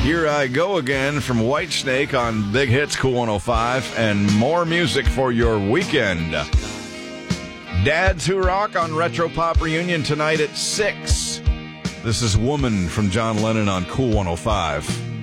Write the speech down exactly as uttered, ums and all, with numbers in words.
Here I Go Again from Whitesnake on Big Hits Cool one oh five, and more music for your weekend. Dads Who Rock on Retro Pop Reunion tonight at six. This is Woman from John Lennon on Cool one oh five.